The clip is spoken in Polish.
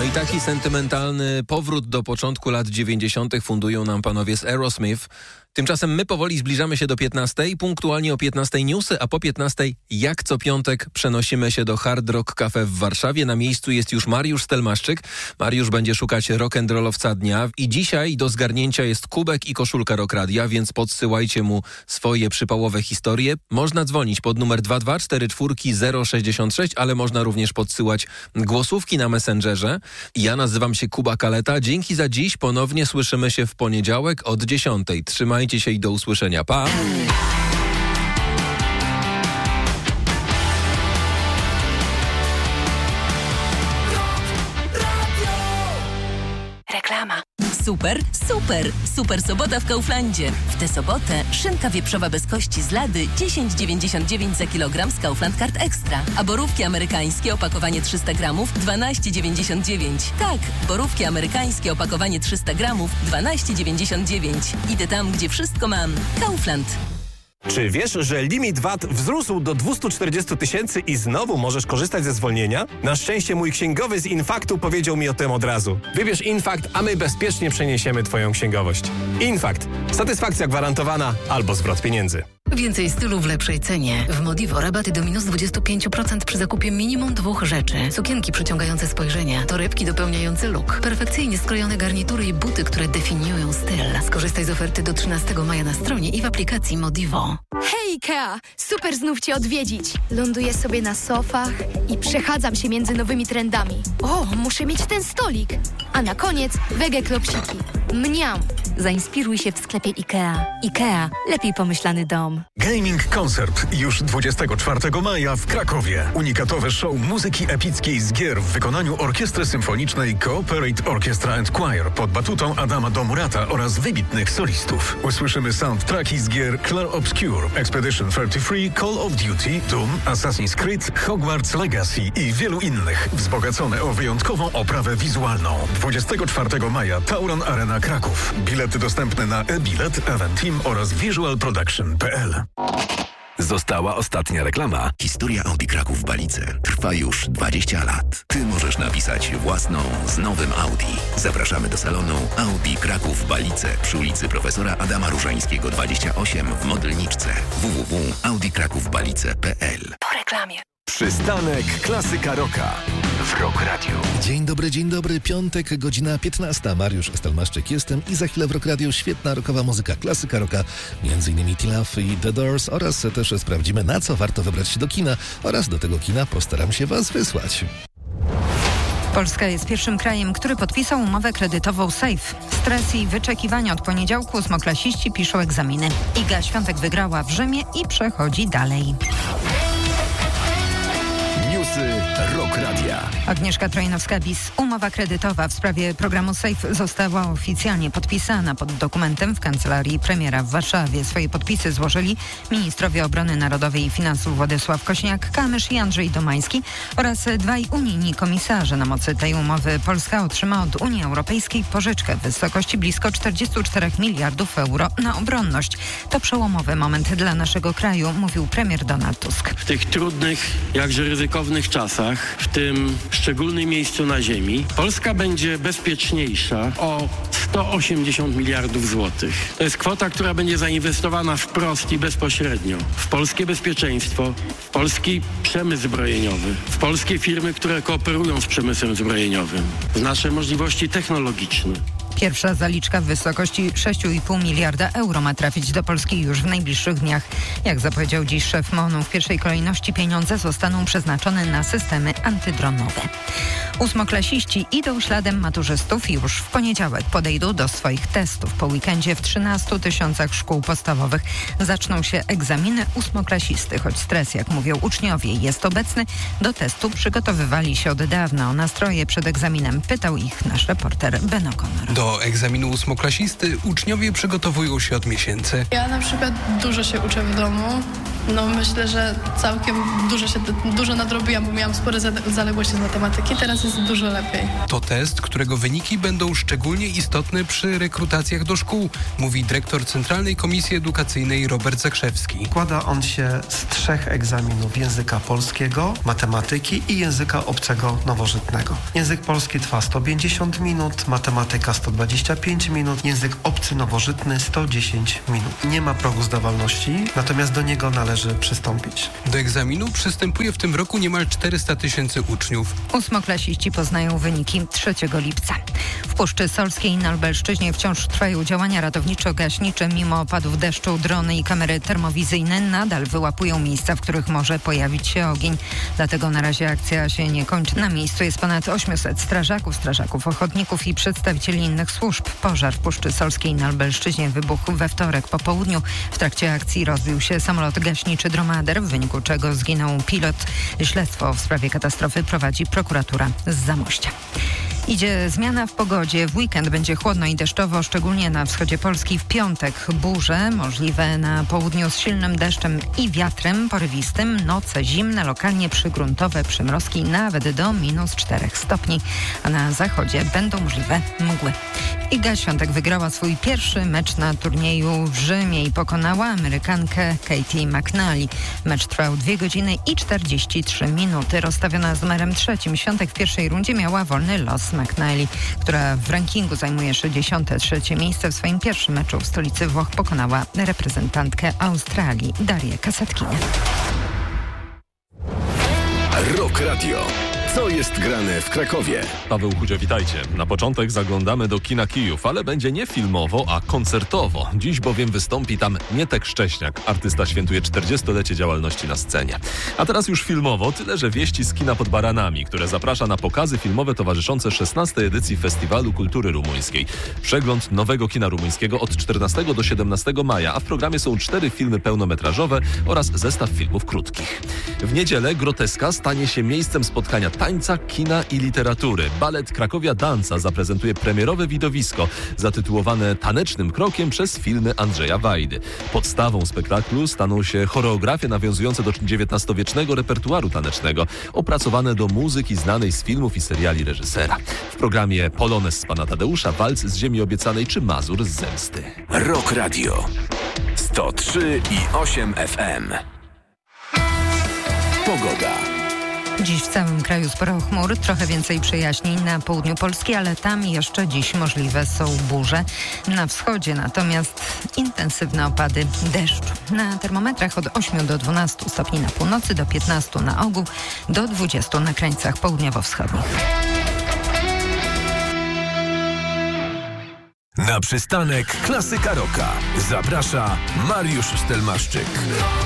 No i taki sentymentalny powrót do początku lat 90. fundują nam panowie z Aerosmith. Tymczasem my powoli zbliżamy się do 15. Punktualnie o 15 newsy, a po 15 jak co piątek przenosimy się do Hard Rock Cafe w Warszawie. Na miejscu jest już Mariusz Stelmaszczyk. Mariusz będzie szukać rock'n'rollowca dnia i dzisiaj do zgarnięcia jest kubek i koszulka Rock Radia, więc podsyłajcie mu swoje przypałowe historie. Można dzwonić pod numer 2244066, ale można również podsyłać głosówki na Messengerze. Ja nazywam się Kuba Kaleta. Dzięki za dziś. Ponownie słyszymy się w poniedziałek od 10. Trzymajcie się i do usłyszenia. Pa! Reklama. Super, super, super sobota w Kauflandzie. W tę sobotę szynka wieprzowa bez kości z lady 10,99 za kilogram z Kaufland Card Extra. A borówki amerykańskie opakowanie 300 gramów 12,99. Tak, borówki amerykańskie opakowanie 300 gramów 12,99. Idę tam, gdzie wszystko mam. Kaufland. Czy wiesz, że limit VAT wzrósł do 240 000 i znowu możesz korzystać ze zwolnienia? Na szczęście mój księgowy z Infaktu powiedział mi o tym od razu. Wybierz Infakt, a my bezpiecznie przeniesiemy Twoją księgowość. Infakt. Satysfakcja gwarantowana albo zwrot pieniędzy. Więcej stylu w lepszej cenie. W Modivo rabaty do minus 25% przy zakupie minimum 2 rzeczy. Sukienki przyciągające spojrzenia, torebki dopełniające look, perfekcyjnie skrojone garnitury i buty, które definiują styl. Skorzystaj z oferty do 13 maja na stronie i w aplikacji Modivo. Hej Ikea! Super znów Cię odwiedzić. Ląduję sobie na sofach i przechadzam się między nowymi trendami. O, muszę mieć ten stolik. A na koniec wege klopsiki. Mniam! Zainspiruj się w sklepie IKEA. IKEA. Lepiej pomyślany dom. Gaming Koncert już 24 maja w Krakowie. Unikatowe show muzyki epickiej z gier w wykonaniu Orkiestry Symfonicznej Cooperate Orchestra and Choir pod batutą Adama Domurata oraz wybitnych solistów. Usłyszymy soundtracki z gier Clair Obscure, Expedition 33, Call of Duty, Doom, Assassin's Creed, Hogwarts Legacy i wielu innych, wzbogacone o wyjątkową oprawę wizualną. 24 maja Tauron Arena Kraków. Bilety dostępne na e-bilet, Eventim oraz visualproduction.pl. Została ostatnia reklama. Historia Audi Kraków Balice trwa już 20 lat. Ty możesz napisać własną z nowym Audi. Zapraszamy do salonu Audi Kraków Balice przy ulicy Profesora Adama Różańskiego 28 w Modelniczce. www.audikrakówbalice.pl. Po reklamie. Przystanek Klasyka Rocka w Rock Radio. Dzień dobry, piątek, godzina 15. Mariusz Stelmaszczyk jestem i za chwilę w Rock Radio świetna rockowa muzyka, klasyka rocka, m.in. T-Love i The Doors oraz też sprawdzimy, na co warto wybrać się do kina oraz do tego kina postaram się Was wysłać. Polska jest pierwszym krajem, który podpisał umowę kredytową SAFE. Stres i wyczekiwania od poniedziałku ósmoklasiści piszą egzaminy. Iga Świątek wygrała w Rzymie i przechodzi dalej. Newsy Rock Radia. Agnieszka Trojnowska-Bis. Umowa kredytowa w sprawie programu SAFE została oficjalnie podpisana. Pod dokumentem w kancelarii premiera w Warszawie swoje podpisy złożyli ministrowie obrony narodowej i finansów Władysław Kośniak-Kamysz i Andrzej Domański oraz dwaj unijni komisarze. Na mocy tej umowy Polska otrzyma od Unii Europejskiej pożyczkę w wysokości blisko 44 miliardów euro na obronność. To przełomowy moment dla naszego kraju, mówił premier Donald Tusk. W tych trudnych, jakże ryzykownych czasach, w tym szczególnym miejscu na ziemi, Polska będzie bezpieczniejsza o 180 miliardów złotych. To jest kwota, która będzie zainwestowana wprost i bezpośrednio w polskie bezpieczeństwo, w polski przemysł zbrojeniowy, w polskie firmy, które kooperują z przemysłem zbrojeniowym, w nasze możliwości technologiczne. Pierwsza zaliczka w wysokości 6,5 miliarda euro ma trafić do Polski już w najbliższych dniach. Jak zapowiedział dziś szef MON-u, w pierwszej kolejności pieniądze zostaną przeznaczone na systemy antydronowe. Ósmoklasiści idą śladem maturzystów i już w poniedziałek podejdą do swoich testów. Po weekendzie w 13 000 szkół podstawowych zaczną się egzaminy ósmoklasisty. Choć stres, jak mówią uczniowie, jest obecny, do testu przygotowywali się od dawna. O nastroje przed egzaminem pytał ich nasz reporter Ben O'Connor. Do egzaminu ósmoklasisty uczniowie przygotowują się od miesięcy. Ja na przykład dużo się uczę w domu. No myślę, że całkiem dużo nadrobiłam, bo miałam spore zaległości z matematyki. Teraz jest dużo lepiej. To test, którego wyniki będą szczególnie istotne przy rekrutacjach do szkół, mówi dyrektor Centralnej Komisji Edukacyjnej Robert Zakrzewski. Składa on się z 3 egzaminów: języka polskiego, matematyki i języka obcego nowożytnego. Język polski trwa 150 minut, matematyka 125 minut, język obcy nowożytny 110 minut. Nie ma progu zdawalności, natomiast do niego należy przystąpić. Do egzaminu przystępuje w tym roku niemal 400 000 uczniów. Ósmoklasiści poznają wyniki 3 lipca. W Puszczy Solskiej na Lubelszczyźnie wciąż trwają działania ratowniczo-gaśnicze. Mimo opadów deszczu drony i kamery termowizyjne nadal wyłapują miejsca, w których może pojawić się ogień. Dlatego na razie akcja się nie kończy. Na miejscu jest ponad 800 strażaków ochotników i przedstawicieli innych służb. Pożar w Puszczy Solskiej na Lubelszczyźnie wybuchł we wtorek po południu. W trakcie akcji rozbił się samolot gaśniczy Dromader, w wyniku czego zginął pilot. Śledztwo w sprawie katastrofy prowadzi prokuratura z Zamościa. Idzie zmiana w pogodzie. W weekend będzie chłodno i deszczowo, szczególnie na wschodzie Polski. W piątek burze możliwe na południu z silnym deszczem i wiatrem porywistym. Noce zimne, lokalnie przygruntowe przymrozki nawet do -4 stopni. A na zachodzie będą możliwe mgły. Iga Świątek wygrała swój pierwszy mecz na turnieju w Rzymie i pokonała Amerykankę Katie McNally. Mecz trwał 2 godziny i 43 minuty. Rozstawiona z numerem 3, Świątek w pierwszej rundzie miała wolny los. McNally, która w rankingu zajmuje 63 miejsce, w swoim pierwszym meczu w stolicy Włoch pokonała reprezentantkę Australii Darię Kasatkinię. Rock Radio. Co jest grane w Krakowie? Paweł Chudzio, witajcie. Na początek zaglądamy do kina Kijów, ale będzie nie filmowo, a koncertowo. Dziś bowiem wystąpi tam Mietek Szcześniak. Artysta świętuje 40-lecie działalności na scenie. A teraz już filmowo, tyle że wieści z kina pod Baranami, które zaprasza na pokazy filmowe towarzyszące 16. edycji Festiwalu Kultury Rumuńskiej. Przegląd nowego kina rumuńskiego od 14 do 17 maja, a w programie są 4 filmy pełnometrażowe oraz zestaw filmów krótkich. W niedzielę Groteska stanie się miejscem spotkania tańca, kina i literatury. Balet Krakowia Danca zaprezentuje premierowe widowisko zatytułowane Tanecznym krokiem przez filmy Andrzeja Wajdy. Podstawą spektaklu staną się choreografie nawiązujące do XIX-wiecznego repertuaru tanecznego, opracowane do muzyki znanej z filmów i seriali reżysera. W programie Polonez z Pana Tadeusza, Walc z Ziemi Obiecanej czy Mazur z Zemsty. Rock Radio 103,8 FM. Pogoda. Dziś w całym kraju sporo chmur, trochę więcej przejaśnień na południu Polski, ale tam jeszcze dziś możliwe są burze. Na wschodzie natomiast intensywne opady deszczu. Na termometrach od 8 do 12 stopni na północy, do 15 na ogół, do 20 na krańcach południowo-wschodnich. Na przystanek Klasyka Rocka zaprasza Mariusz Stelmaszczyk.